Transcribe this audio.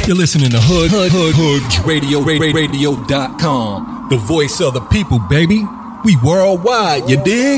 You're listening to Radio.com. The voice of the people, baby. We worldwide, you dig?